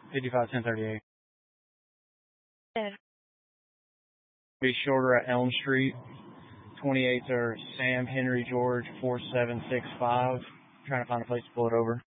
551038. Good. Be shorter at Elm Street. 28s are Sam Henry George 4765. Trying to find a place to pull it over.